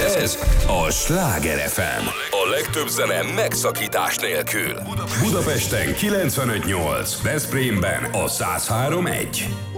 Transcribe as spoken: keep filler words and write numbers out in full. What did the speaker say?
Ez a Sláger ef em. A legtöbb zene megszakítás nélkül. Budapesten kilencvenöt nyolc, Veszprémben a száz három egy.